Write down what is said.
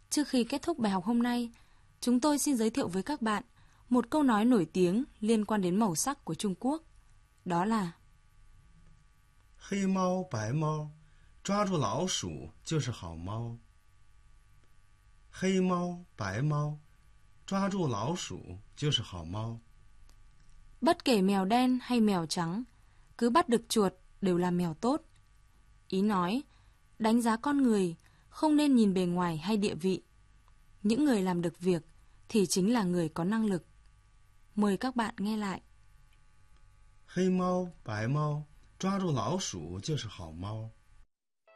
Trước khi kết thúc bài học hôm nay, chúng tôi xin giới thiệu với các bạn một câu nói nổi tiếng liên quan đến màu sắc của Trung Quốc. Đó là 黑猫白猫，抓住老鼠就是好猫。黑猫白猫，抓住老鼠就是好猫。 bất kể mèo đen hay mèo trắng, cứ bắt được chuột đều là mèo tốt. Ý nói, đánh giá con người không nên nhìn bề ngoài hay địa vị. Những người làm được việc thì chính là người có năng lực. Mời các bạn nghe lại. 黑猫白猫，抓住老鼠就是好猫。